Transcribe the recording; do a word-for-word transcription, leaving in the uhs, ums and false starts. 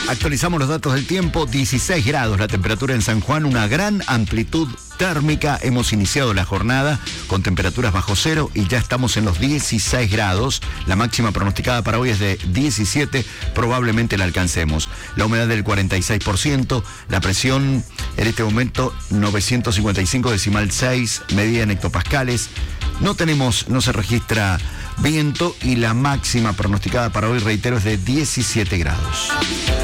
Actualizamos los datos del tiempo. dieciséis grados la temperatura en San Juan, una gran amplitud térmica. Hemos iniciado la jornada con temperaturas bajo cero y ya estamos en los dieciséis grados. La máxima pronosticada para hoy es de diecisiete, probablemente la alcancemos. La humedad del cuarenta y seis por ciento, la presión en este momento novecientos cincuenta y cinco decimal seis, medida en hectopascales. No tenemos, no se registra viento y la máxima pronosticada para hoy, reitero, es de diecisiete grados.